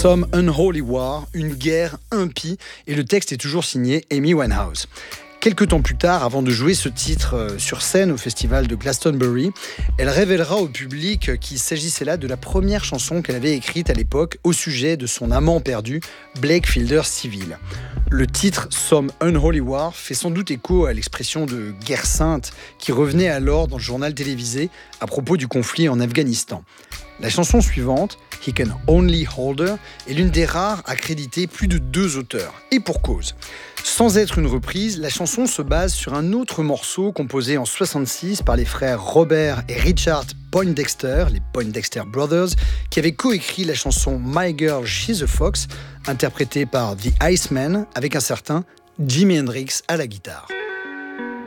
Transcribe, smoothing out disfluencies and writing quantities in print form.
Some Unholy War, une guerre impie, et le texte est toujours signé Amy Winehouse. Quelques temps plus tard, avant de jouer ce titre sur scène au festival de Glastonbury, elle révélera au public qu'il s'agissait là de la première chanson qu'elle avait écrite à l'époque au sujet de son amant perdu, Blake Fielder Civil. Le titre Some Unholy War fait sans doute écho à l'expression de guerre sainte qui revenait alors dans le journal télévisé à propos du conflit en Afghanistan. La chanson suivante, He Can Only Hold Her, est l'une des rares à créditer plus de 2 auteurs, et pour cause. Sans être une reprise, la chanson se base sur un autre morceau composé en 1966 par les frères Robert et Richard Poindexter, les Poindexter Brothers, qui avaient coécrit la chanson My Girl She's a Fox, interprétée par The Iceman avec un certain Jimi Hendrix à la guitare.